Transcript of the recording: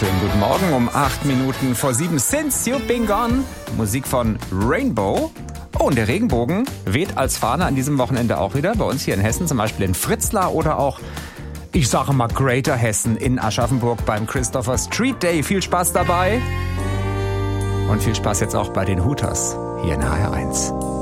Schönen guten Morgen um 7:08 Since You've Been Gone. Musik von Rainbow. Oh, und der Regenbogen weht als Fahne an diesem Wochenende auch wieder. Bei uns hier in Hessen, zum Beispiel in Fritzlar oder auch, ich sage mal, Greater Hessen in Aschaffenburg beim Christopher Street Day. Viel Spaß dabei. Und viel Spaß jetzt auch bei den Hooters hier in HR1.